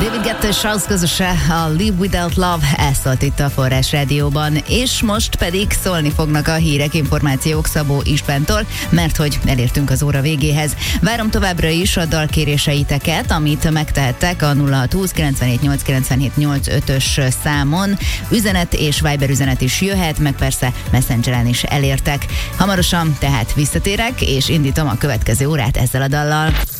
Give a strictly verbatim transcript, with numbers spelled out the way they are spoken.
David Guetta és Charles közöse, a Live Without Love, ez szólt itt a Forrás Rádióban, és most pedig szólni fognak a hírek, információk Szabó Istvántól, mert hogy elértünk az óra végéhez. Várom továbbra is a dalkéréseiteket, amit megtehettek a nulla hat húsz kilencvenhét nyolc kilencvenhét nyolcvanötös számon. Üzenet és Viber üzenet is jöhet, meg persze Messengeren is elértek. Hamarosan tehát visszatérek, és indítom a következő órát ezzel a dallal.